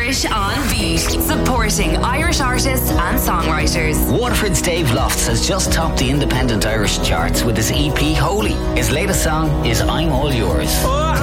Irish on Beat, supporting Irish artists and songwriters. Waterford's Dave Lofts has just topped the independent Irish charts with his EP Holy. His latest song is I'm All Yours. Oh,